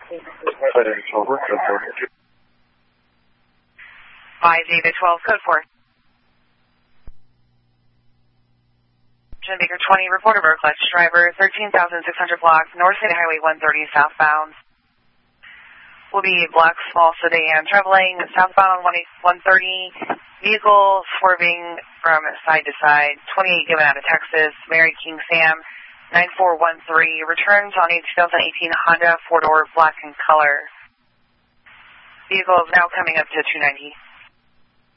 5 David 12, code 4. Baker 20, reporter Berkeley, driver 13,600 blocks, North State Highway 130 southbound. Will be black small sedan traveling southbound on 130, vehicle swerving from side to side, 28 given out of Texas, Mary King Sam 9413, returns on a 2018 Honda 4-door black in color. Vehicle is now coming up to 290.